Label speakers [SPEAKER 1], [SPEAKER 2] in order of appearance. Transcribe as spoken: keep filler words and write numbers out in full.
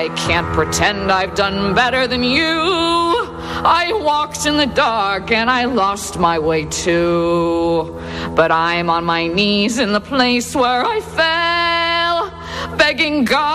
[SPEAKER 1] I can't pretend I've done better than you. I walked in the dark and I lost my way too. But I'm on my knees in the place where I fell, begging God